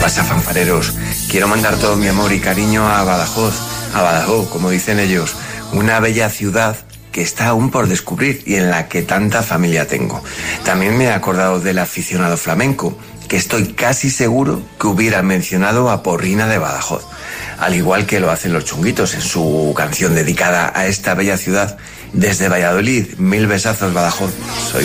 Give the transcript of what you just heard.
pasa, fanfareros? Quiero mandar todo mi amor y cariño a Badajoz, como dicen ellos, una bella ciudad que está aún por descubrir y en la que tanta familia tengo. También me he acordado del aficionado flamenco, que estoy casi seguro que hubiera mencionado a Porrina de Badajoz, al igual que lo hacen los Chunguitos en su canción dedicada a esta bella ciudad. Desde Valladolid, 1000 besazos, Badajoz. Soy